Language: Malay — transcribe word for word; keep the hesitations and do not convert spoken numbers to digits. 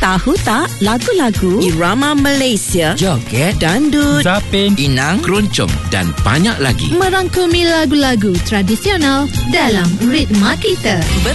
Tahu tak lagu-lagu irama Malaysia, joget, dandut, Zapin, inang, keroncong dan banyak lagi. Merangkumi lagu-lagu tradisional dalam ritma kita.